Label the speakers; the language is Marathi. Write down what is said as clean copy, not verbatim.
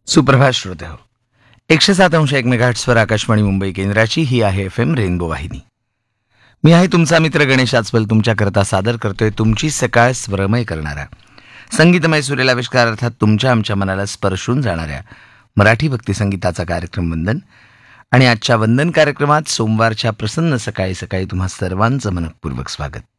Speaker 1: सुप्रभात श्रोते हो. 107.1 मेगाहर्ट्झवर आकाशवाणी मुंबई केंद्राची ही आहे FM रेनबो वाहिनी. मी आहे तुमचा मित्र गणेश आजपल तुमच्याकरता सादर करतोय तुमची सकाळ स्वरमय करणारा संगीतमय सुरेल आविष्कार अर्थात तुमच्या आमच्या मनाला स्पर्शून जाणाऱ्या मराठी भक्तिसंगीताचा कार्यक्रम वंदन. आणि आजच्या वंदन कार्यक्रमात सोमवारच्या प्रसन्न सकाळी सकाळी तुम्हा सर्वांचं मनपूर्वक स्वागत.